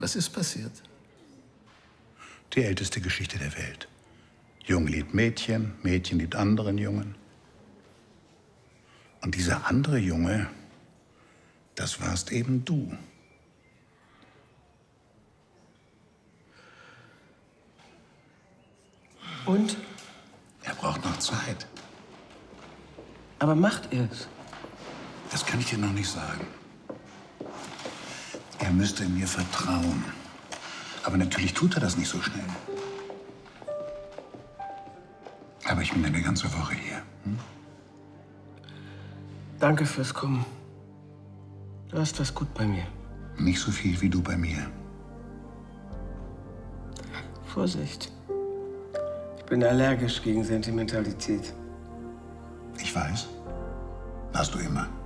Was ist passiert? Die älteste Geschichte der Welt. Junge liebt Mädchen, Mädchen liebt anderen Jungen. Und dieser andere Junge, das warst eben du. Und? Er braucht noch Zeit. Aber macht er es? Das kann ich dir noch nicht sagen. Er müsste mir vertrauen. Aber natürlich tut er das nicht so schnell. Aber ich bin eine ganze Woche hier. Hm? Danke fürs Kommen. Du hast das gut bei mir. Nicht so viel wie du bei mir. Vorsicht. Ich bin allergisch gegen Sentimentalität. Ich weiß. Warst du immer.